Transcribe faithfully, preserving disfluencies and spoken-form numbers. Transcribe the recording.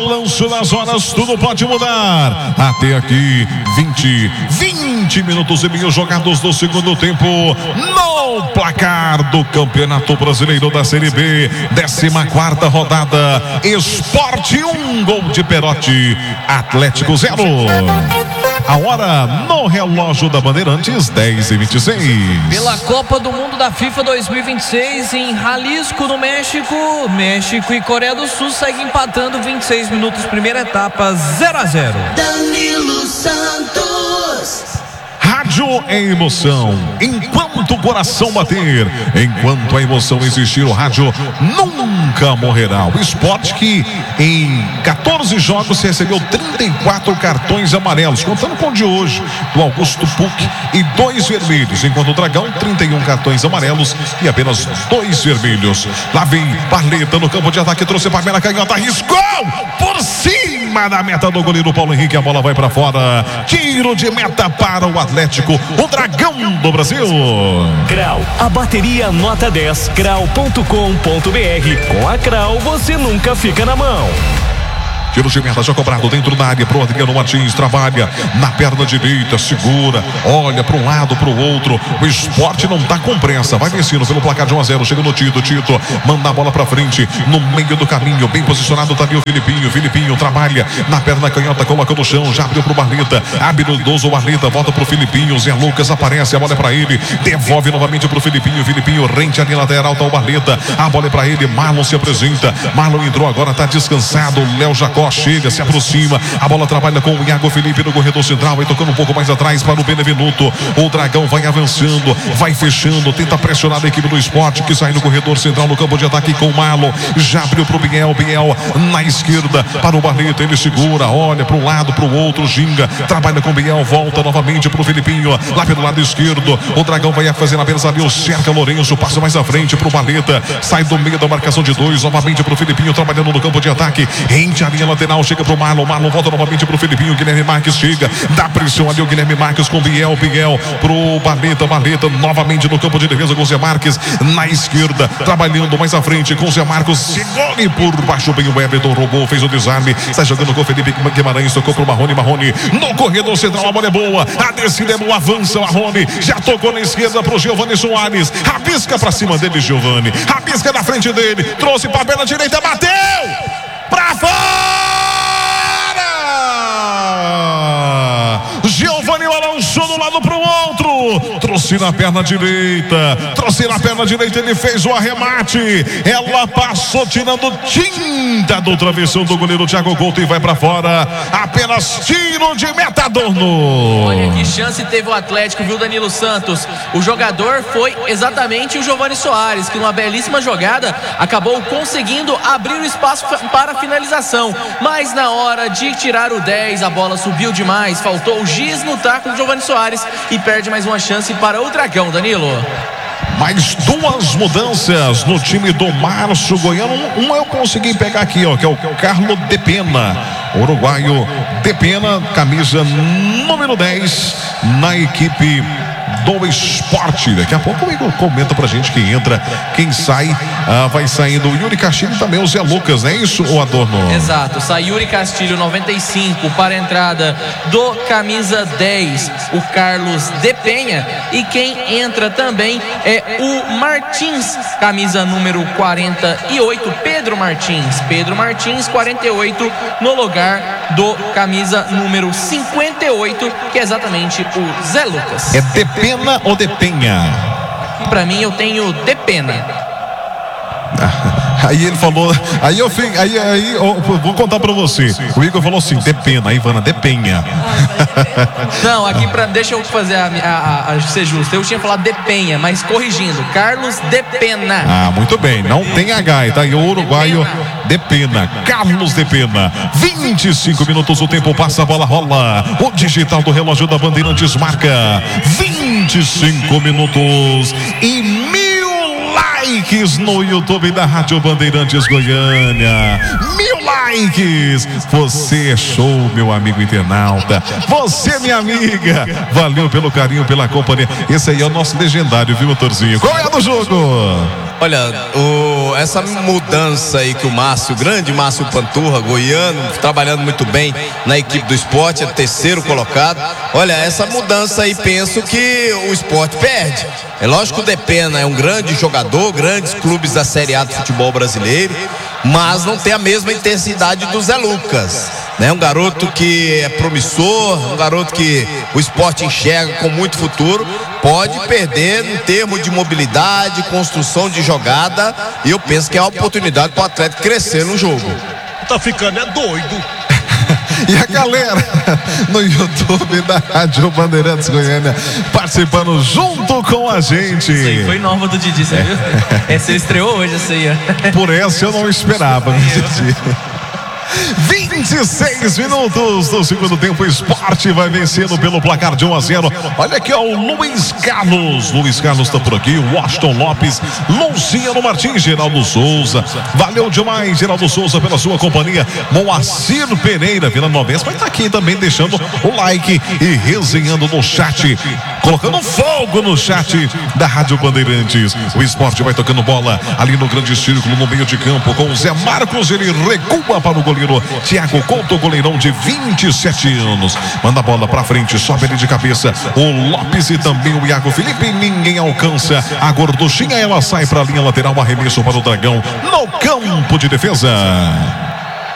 balanço das horas, tudo pode mudar. Até aqui, vinte, vinte minutos e meio jogados do segundo tempo. No placar do Campeonato Brasileiro da Série B, décima quarta rodada. Sport um, gol de Perotti, Atlético zero. A hora no relógio da Bandeirantes, dez e vinte e seis. Pela Copa do Mundo da FIFA dois mil e vinte e seis em Jalisco, no México, México e Coreia do Sul seguem empatando. Vinte e seis minutos, primeira etapa, zero a zero. Danilo Santos. Rádio é emoção, enquanto o coração bater, enquanto a emoção existir, o rádio nunca morrerá. O Sport, que em quatorze jogos recebeu trinta e quatro cartões amarelos, contando com o de hoje, do Augusto Puc, e dois vermelhos, enquanto o Dragão, trinta e um cartões amarelos e apenas dois vermelhos. Lá vem Barleta no campo de ataque, trouxe para a primeira canhota, arriscou por cima da meta do goleiro Paulo Henrique, a bola vai para fora, tiro de meta para o Atlético, o Dragão do Brasil. Grau, a bateria nota dez, grau ponto com ponto br. Com a Grau você nunca fica na mão. Tiro de meta já cobrado dentro da área pro Adriano Martins, trabalha na perna direita, segura, olha para um lado, para o outro. O Sport não tá com pressa, vai vencendo pelo placar de um a zero, chega no Tito, Tito manda a bola para frente, no meio do caminho, bem posicionado tá ali o Filipinho, Filipinho trabalha na perna canhota, coloca no chão, já abriu pro Barleta, habilidoso o Barleta, volta pro Filipinho, Zé Lucas aparece, a bola é para ele, devolve novamente pro Filipinho, Filipinho rente ali lateral, tá o Barleta, a bola é para ele, Marlon se apresenta, Marlon entrou agora, tá descansado, o Léo Jacó chega, se aproxima, a bola trabalha com o Iago Felipe no corredor central, vai tocando um pouco mais atrás para o Benevenuto, o Dragão vai avançando, vai fechando, tenta pressionar a equipe do Sport, que sai no corredor central no campo de ataque com o Marlon, já abriu para o Biel, Biel na esquerda para o Barleta, ele segura, olha para um lado, para o outro, ginga, trabalha com o Biel, volta novamente para o Filipinho, lá pelo lado esquerdo, o Dragão vai fazer apenas ali o cerca Lourenço, passa mais à frente para o Barleta, sai do meio da marcação de dois, novamente para o Filipinho, trabalhando no campo de ataque, rente a linha lateral, chega pro Marlon, Marlon volta novamente pro Filipinho, Guilherme Marques chega, dá pressão ali o Guilherme Marques com o Biel, Biel pro Barleta, Barleta novamente no campo de defesa com o Zé Marques, na esquerda, trabalhando mais à frente com o Zé Marcos, chegou e por baixo bem o Everton, roubou, fez o desarme, sai jogando com o Felipe Guimarães, tocou pro Marrone, Marrone no corredor central, a bola é boa, a descida é boa, avança Marrone, já tocou na esquerda pro Giovani Soares, rabisca pra cima dele Giovani, rabisca na frente dele, trouxe pra perna direita, bateu pra fora! Giovani balançou de um lado para o outro, trouxe na perna direita, trouxe na perna direita, ele fez o arremate, ela passou tirando tinta do travessão do goleiro Thiago Couto e vai para fora, apenas tiro de meta, Adorno. Olha que chance teve o Atlético, viu, Danilo Santos? O jogador foi exatamente o Giovani Soares, que numa belíssima jogada acabou conseguindo abrir o espaço para a finalização, mas na hora de tirar o dez, a bola subiu demais, faltou o giz no taco do Giovani Soares e perde mais uma chance para o Dragão, Danilo. Mais duas mudanças no time do Márcio Goiano. Um eu consegui pegar aqui, ó, que é o Carlos de Pena, uruguaio de Pena, camisa número dez na equipe do Sport. Daqui a pouco o Igor comenta pra gente quem entra, quem sai. Ah, vai saindo o Yuri Castilho e também o Zé Lucas, não é isso, o Adorno? Exato, sai Yuri Castilho, noventa e cinco, para a entrada do camisa dez, o Carlos de Penha, e quem entra também é o Martins, camisa número quarenta e oito, Pedro Martins, Pedro Martins, quarenta e oito, no lugar do camisa número cinquenta e oito, que é exatamente o Zé Lucas. É de Pena ou de Penha? Pra mim eu tenho de Pena. Aí ele falou, aí eu fiz, aí, aí eu vou contar pra você. O Igor falou assim, de Pena, a Ivana, de Penha. Não, aqui pra, deixa eu fazer a, a, a, a ser justo. Eu tinha falado de Penha, mas corrigindo, Carlos de Pena. Ah, muito bem, não tem H, tá aí o uruguaio de Pena, Carlos de Pena. vinte e cinco minutos, o tempo passa, a bola rola. O digital do relógio da Bandeirantes marca vinte e cinco minutos e mil likes no YouTube da Rádio Bandeirantes Goiânia. Mil likes! likes. Você é show, meu amigo internauta. Você, minha amiga. Valeu pelo carinho, pela companhia. Esse aí é o nosso legendário, viu, motorzinho? Qual é a do jogo? Olha, o, essa mudança aí que o Márcio, o grande Márcio Panturra, goiano, trabalhando muito bem na equipe do esporte, é terceiro colocado. Olha, essa mudança aí, penso que o esporte perde. É lógico que o Depena é um grande jogador, grandes clubes da Série A do futebol brasileiro, mas não tem a mesma intensidade do Zé Lucas, né? Um garoto que é promissor, um garoto que o esporte enxerga com muito futuro, pode perder no termo de mobilidade, construção de jogada, e eu penso que é uma oportunidade para o atleta crescer no jogo. Tá ficando é doido. E a galera no YouTube da Rádio Bandeirantes Goiânia participando junto com a gente. Isso aí foi nova do Didi, você viu? Essa ele estreou hoje, essa aí, ó. Por essa eu não esperava, né, Didi? vinte e seis minutos do segundo tempo, o esporte vai vencendo pelo placar de um a zero. Olha aqui, ó, o Luiz Carlos. Luiz Carlos tá por aqui, o Washington Lopes, Luciano Martins, Geraldo Souza. Valeu demais, Geraldo Souza, pela sua companhia. Moacir Pereira, Vila Novense, vai estar aqui também deixando o like e resenhando no chat, colocando fogo no chat da Rádio Bandeirantes. O esporte vai tocando bola ali no grande círculo, no meio de campo, com o Zé Marcos. Ele recua para o goleiro Thiago Couto, goleirão de vinte e sete anos. Manda a bola pra frente, sobe ele de cabeça. O Lopes e também o Iago Felipe. Ninguém alcança a gorduchinha. Ela sai pra linha lateral. Arremesso para o Dragão no campo de defesa.